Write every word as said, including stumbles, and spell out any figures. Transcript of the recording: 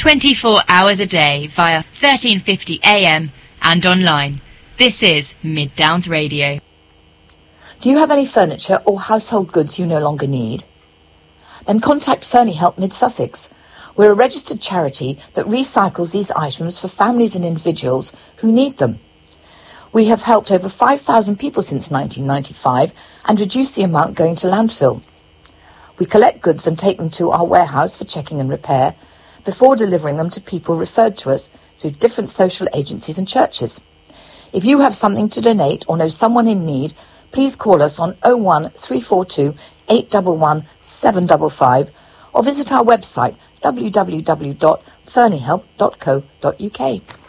twenty-four hours a day via thirteen fifty A M and online. This is Mid Downs Radio. Do you have any furniture or household goods you no longer need? Then contact Fernie Help Mid Sussex. We're a registered charity that recycles these items for families and individuals who need them. We have helped over five thousand people since nineteen ninety-five and reduced the amount going to landfill. We collect goods and take them to our warehouse for checking and repair before delivering them to people referred to us through different social agencies and churches. If you have something to donate or know someone in need, please call us on oh one three four two, eight one one, seven five five or visit our website w w w dot fernie help dot co dot u k.